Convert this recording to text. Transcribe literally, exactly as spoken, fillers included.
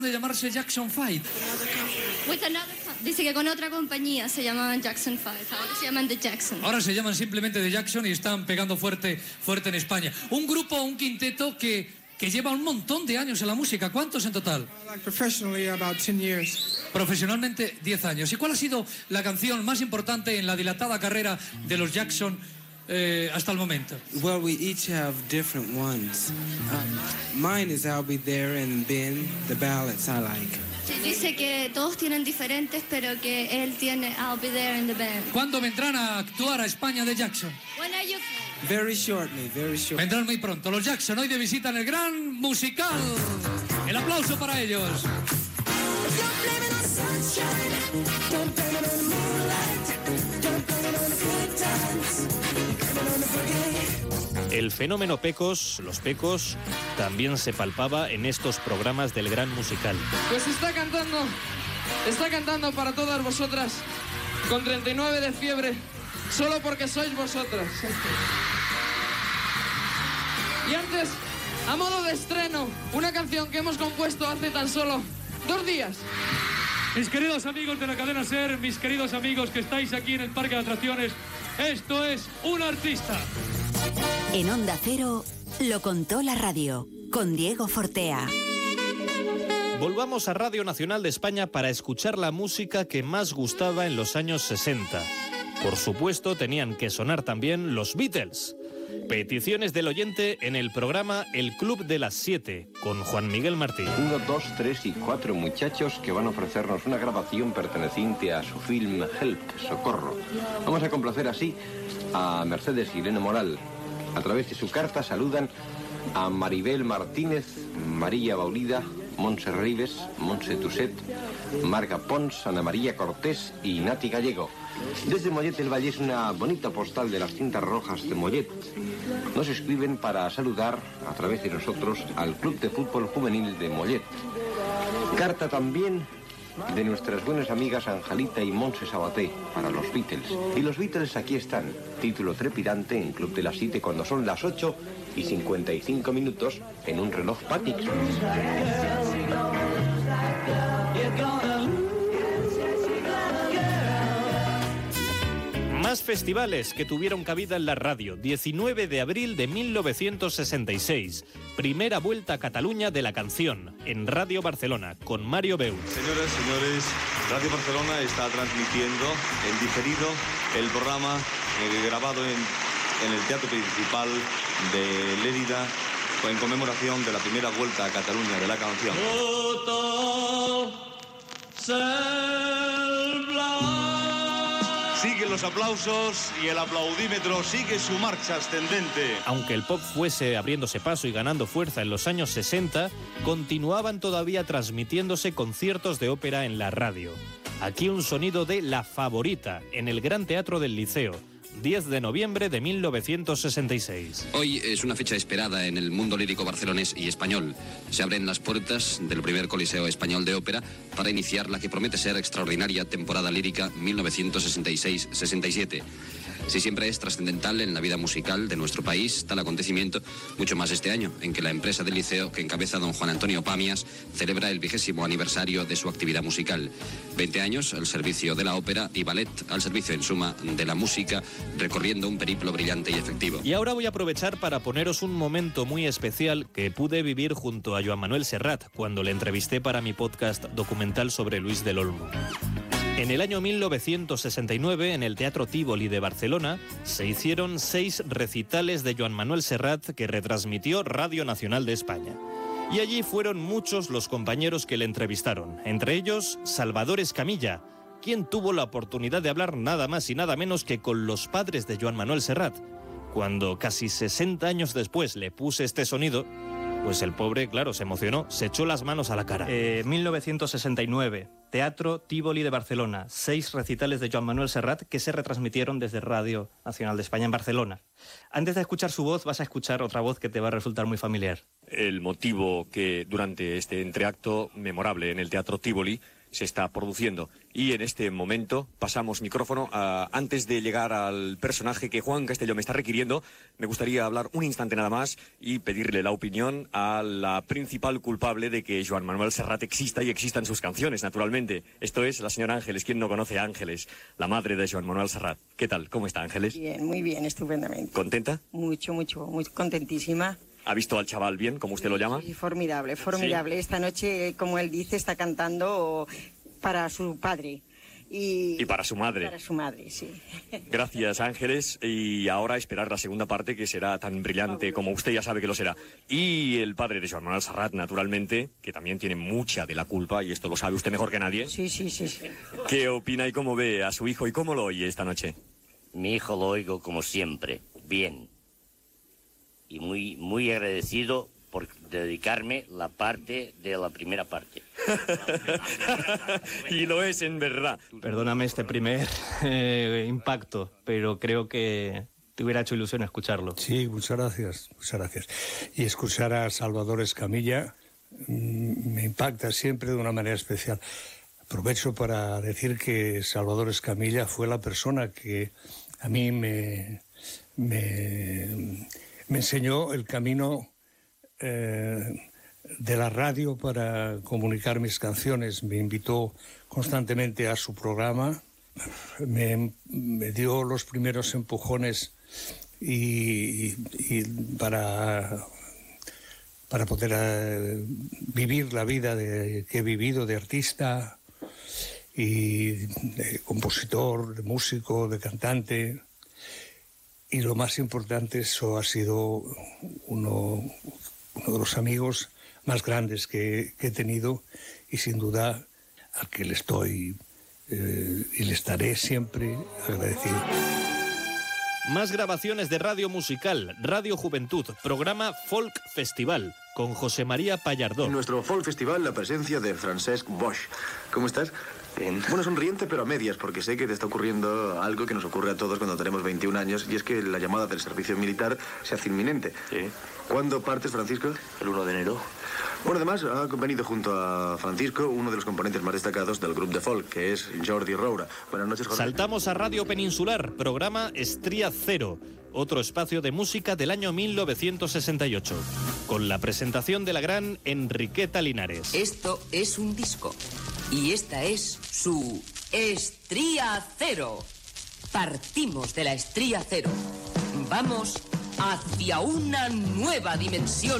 de llamarse Jackson Five. With another, dice que con otra compañía se llamaban Jackson Five, ahora se llaman The Jackson. Ahora se llaman simplemente The Jackson y están pegando fuerte, fuerte en España. Un grupo, un quinteto que, que lleva un montón de años en la música. ¿Cuántos en total? Like professionally, about ten years. Profesionalmente, diez años. ¿Y cuál ha sido la canción más importante en la dilatada carrera de los Jackson eh, hasta el momento? Well, we each have different ones. Uh, mine is I'll Be There and Ben, the ballads I like. Sí, dice que todos tienen diferentes, pero que él tiene I'll Be There in the Band. ¿Cuándo vendrán a actuar a España de Jackson? When are you... Very shortly, very shortly. Vendrán muy pronto. Los Jackson hoy de visita en el Gran Musical. El aplauso para ellos. El fenómeno Pecos, los Pecos, también se palpaba en estos programas del Gran Musical. Pues está cantando, está cantando para todas vosotras, con treinta y nueve de fiebre, solo porque sois vosotras. Y antes, a modo de estreno, una canción que hemos compuesto hace tan solo dos días. Mis queridos amigos de la cadena SER, mis queridos amigos que estáis aquí en el Parque de Atracciones, esto es Un Artista. En Onda Cero, lo contó la radio, con Diego Fortea. Volvamos a Radio Nacional de España para escuchar la música que más gustaba en los años sesenta. Por supuesto, tenían que sonar también los Beatles. Peticiones del oyente en el programa El Club de las Siete, con Juan Miguel Martín. Uno, dos, tres y cuatro muchachos que van a ofrecernos una grabación perteneciente a su film Help, Socorro. Vamos a complacer así a Mercedes Irene Moral. A través de su carta saludan a Maribel Martínez, María Baulida, Montse Ribes, Montse Tuset, Marga Pons, Ana María Cortés y Nati Gallego. Desde Mollet del Valle es una bonita postal de las cintas rojas de Mollet. Nos escriben para saludar a través de nosotros al Club de Fútbol Juvenil de Mollet. Carta también de nuestras buenas amigas Angelita y Montse Sabaté para los Beatles. Y los Beatles aquí están, título trepidante en Club de las Siete cuando son las ocho y cincuenta y cinco minutos en un reloj Patek. Más festivales que tuvieron cabida en la radio. diecinueve de abril de mil novecientos sesenta y seis. Primera vuelta a Cataluña de la canción, en Radio Barcelona, con Mario Beu. Señoras, señores, Radio Barcelona está transmitiendo en diferido el programa eh, grabado en, en el Teatro Principal de Lérida en conmemoración de la primera vuelta a Cataluña de la canción. Siguen los aplausos y el aplaudímetro sigue su marcha ascendente. Aunque el pop fuese abriéndose paso y ganando fuerza en los años sesenta, continuaban todavía transmitiéndose conciertos de ópera en la radio. Aquí un sonido de La Favorita, en el Gran Teatro del Liceo, diez de noviembre de mil novecientos sesenta y seis. Hoy es una fecha esperada en el mundo lírico barcelonés y español. Se abren las puertas del primer Coliseo Español de Ópera para iniciar la que promete ser extraordinaria temporada lírica mil novecientos sesenta y seis sesenta y siete. Si siempre es trascendental en la vida musical de nuestro país tal acontecimiento, mucho más este año, en que la empresa del Liceo que encabeza don Juan Antonio Pamias celebra el vigésimo aniversario de su actividad musical. veinte años al servicio de la ópera y ballet al servicio, en suma, de la música, recorriendo un periplo brillante y efectivo. Y ahora voy a aprovechar para poneros un momento muy especial que pude vivir junto a Joan Manuel Serrat cuando le entrevisté para mi podcast documental sobre Luis del Olmo. En el año mil novecientos sesenta y nueve, en el Teatro Tívoli de Barcelona, se hicieron seis recitales de Joan Manuel Serrat que retransmitió Radio Nacional de España. Y allí fueron muchos los compañeros que le entrevistaron, entre ellos Salvador Escamilla, quien tuvo la oportunidad de hablar nada más y nada menos que con los padres de Joan Manuel Serrat. Cuando casi sesenta años después le puse este sonido, pues el pobre, claro, se emocionó, se echó las manos a la cara. Eh, mil novecientos sesenta y nueve, Teatro Tívoli de Barcelona, seis recitales de Joan Manuel Serrat que se retransmitieron desde Radio Nacional de España en Barcelona. Antes de escuchar su voz, vas a escuchar otra voz que te va a resultar muy familiar. El motivo que durante este entreacto memorable en el Teatro Tívoli se está produciendo. Y en este momento pasamos micrófono. A, antes de llegar al personaje que Juan Castelló me está requiriendo, me gustaría hablar un instante nada más y pedirle la opinión a la principal culpable de que Joan Manuel Serrat exista y existan sus canciones, naturalmente. Esto es la señora Ángeles. ¿Quién no conoce a Ángeles? La madre de Joan Manuel Serrat. ¿Qué tal? ¿Cómo está, Ángeles? Bien, muy bien, estupendamente. ¿Contenta? Mucho, mucho, muy contentísima. ¿Ha visto al chaval bien, como usted lo llama? Sí, formidable, formidable. ¿Sí? Esta noche, como él dice, está cantando para su padre. Y, y para su madre. Para su madre, sí. Gracias, Ángeles. Y ahora esperar la segunda parte, que será tan brillante como usted ya sabe que lo será. Y el padre de Joan Manuel Serrat, naturalmente, que también tiene mucha de la culpa, y esto lo sabe usted mejor que nadie. Sí, sí, sí, sí. ¿Qué opina y cómo ve a su hijo y cómo lo oye esta noche? Mi hijo lo oigo como siempre, bien. Y muy, muy agradecido por dedicarme la parte de la primera parte. Y lo es en verdad. Perdóname este primer eh, impacto, pero creo que te hubiera hecho ilusión escucharlo. Sí, muchas gracias, muchas gracias. Y escuchar a Salvador Escamilla mmm, me impacta siempre de una manera especial. Aprovecho para decir que Salvador Escamilla fue la persona que a mí me... me Me enseñó el camino eh, de la radio para comunicar mis canciones. Me invitó constantemente a su programa, me, me dio los primeros empujones y, y para, para poder eh, vivir la vida de, que he vivido de artista y de compositor, de músico, de cantante. Y lo más importante, eso ha sido uno, uno de los amigos más grandes que, que he tenido y sin duda al que le estoy eh, y le estaré siempre agradecido. Más grabaciones de radio musical, Radio Juventud, programa Folk Festival, con José María Pallardó. En nuestro Folk Festival, la presencia de Francesc Boix. ¿Cómo estás? Bien. Bueno, sonriente pero a medias, porque sé que te está ocurriendo algo que nos ocurre a todos cuando tenemos veintiún años, y es que la llamada del servicio militar se hace inminente. Sí. ¿Cuándo partes, Francisco? El uno de enero. Bueno, además ha venido junto a Francisco uno de los componentes más destacados del grupo de folk, que es Jordi Roura. Buenas noches, Jordi. Saltamos a Radio Peninsular, programa Estría Cero, otro espacio de música del año mil novecientos sesenta y ocho, con la presentación de la gran Enriqueta Linares. Esto es un disco, y esta es su Estría Cero. Partimos de la Estría Cero. Vamos hacia una nueva dimensión